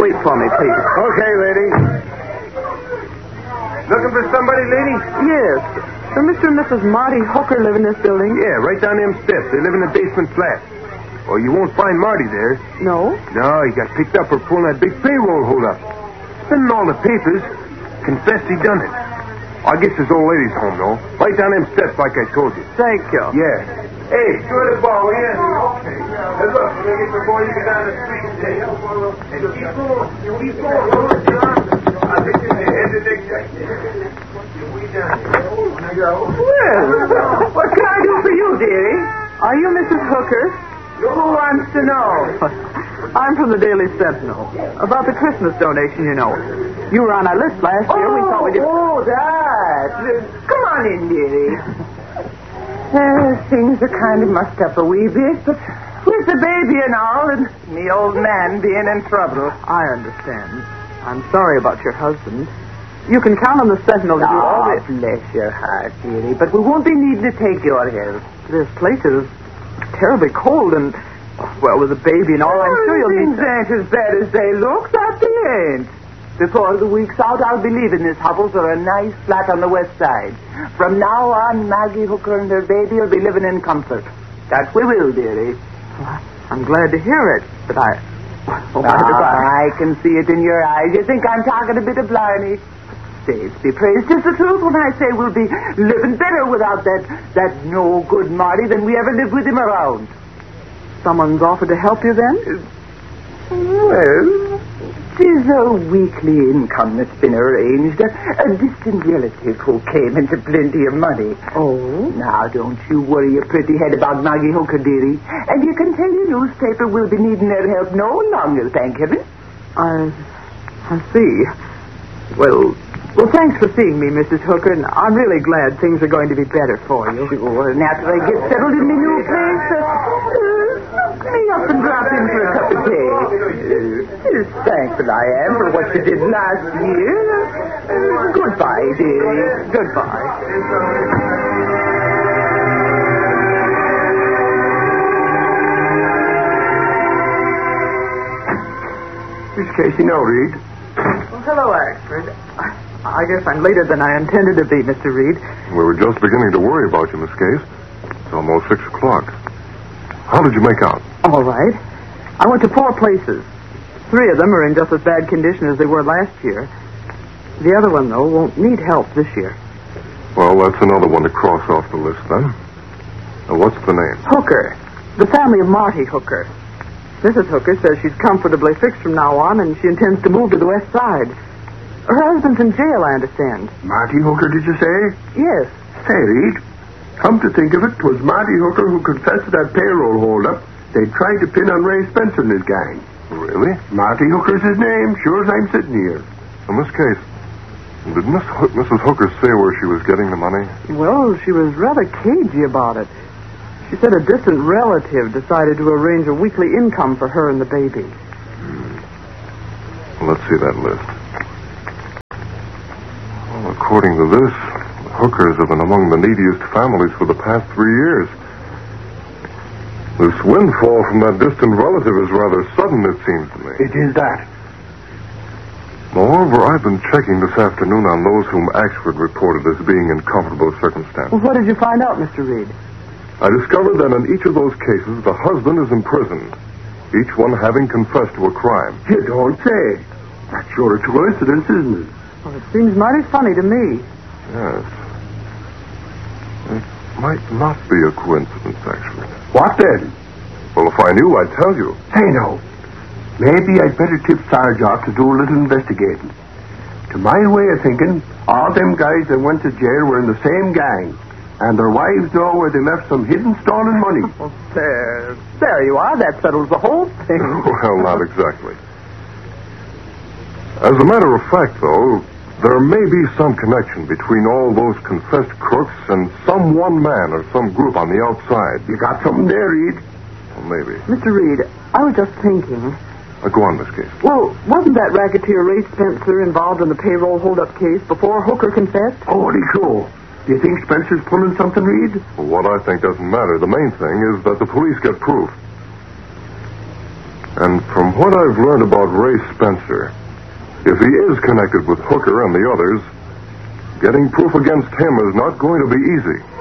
wait for me, please. Okay, lady. Looking for somebody, lady? Yes. So Mr. and Mrs. Marty Hooker live in this building? Yeah, right down them steps. They live in the basement flat. Oh, you won't find Marty there. No. No, he got picked up for pulling that big payroll hold-up. Spending all the papers. Confessed he done it. I guess his old lady's home, though. Right down them steps like I told you. Thank you. Yeah. Hey, throw the ball, will you? Okay. Hey, look, when I get the ball, you get down the street and take it. Hey, keep going. Keep going. I'll get you there. Head the next guy. Well, what can I do for you, dearie? Are you Mrs. Hooker? Who wants to know? I'm from the Daily Sentinel. About the Christmas donation, you know. You were on our list last year. We thought we'd... That. Come on in, dearie. Things are kind of mucked up a wee bit, but with the baby and all, and me old man being in trouble. I understand. I'm sorry about your husband. You can count on the Sentinel to do all this. Bless your heart, dearie, but we won't be needing to take your help. This place is terribly cold and, well, with the baby and all, I'm sure you'll need... Things ain't as bad as they look, that they ain't. Before the week's out, I'll be leaving this hovel for a nice flat on the west side. From now on, Maggie Hooker and her baby will be living in comfort. That we will, dearie. Well, I'm glad to hear it, but I can see it in your eyes. You think I'm talking a bit of blarney. Saints be praised. It's the truth when I say we'll be living better without that no-good Marty than we ever lived with him around. Someone's offered to help you, then? Well, there's a weekly income that's been arranged. A distant relative who came into plenty of money. Oh? Now, don't you worry your pretty head about Maggie Hooker, dearie. And you can tell your newspaper we'll be needing their help no longer, thank heaven. I see. Well, thanks for seeing me, Mrs. Hooker, and I'm really glad things are going to be better for you. Sure, and after I get settled in my new place, look me up and drop in for a cup of tea. Thankful I am for what you did last year. Goodbye, dearie. Goodbye. Miss Casey, now, Reed. Well, hello, Axford. I guess I'm later than I intended to be, Mr. Reed. We were just beginning to worry about you, Miss Case. It's almost 6 o'clock. How did you make out? All right. I went to 4 places. 3 of them are in just as bad condition as they were last year. The other one, though, won't need help this year. Well, that's another one to cross off the list, then. Now, what's the name? Hooker. The family of Marty Hooker. Mrs. Hooker says she's comfortably fixed from now on, and she intends to move to the west side. Her husband's in jail, I understand. Marty Hooker, did you say? Yes. Say, Reed, come to think of it, 'twas Marty Hooker who confessed to that payroll hold-up they tried to pin on Ray Spencer and his gang. Really? Marty Hooker's his name, sure as I'm sitting here. In this case, did Mrs. Hooker say where she was getting the money? Well, she was rather cagey about it. She said a distant relative decided to arrange a weekly income for her and the baby. Well, let's see that list. Well, according to this, the Hookers have been among the neediest families for the past 3 years. This windfall from that distant relative is rather sudden, it seems to me. It is that. Moreover, I've been checking this afternoon on those whom Axford reported as being in comfortable circumstances. Well, what did you find out, Mr. Reed? I discovered that in each of those cases, the husband is imprisoned, each one having confessed to a crime. You don't say. That's sure a coincidence, isn't it? Well, it seems mighty funny to me. Yes. It might not be a coincidence, actually. What then? Well, if I knew, I'd tell you. Say no. Maybe I'd better tip Sarge off to do a little investigating. To my way of thinking, all them guys that went to jail were in the same gang. And their wives know where they left some hidden stolen money. Well, there you are. That settles the whole thing. Well, not exactly. As a matter of fact, though, there may be some connection between all those confessed crooks and some one man or some group on the outside. You got something there, Reed? Well, maybe. Mr. Reed, I was just thinking. Go on, Miss Case. Well, wasn't that racketeer Ray Spencer involved in the payroll holdup case before Hooker confessed? Holy cow. Do you think Spencer's pulling something, Reed? Well, what I think doesn't matter. The main thing is that the police get proof. And from what I've learned about Ray Spencer, if he is connected with Hooker and the others, getting proof against him is not going to be easy.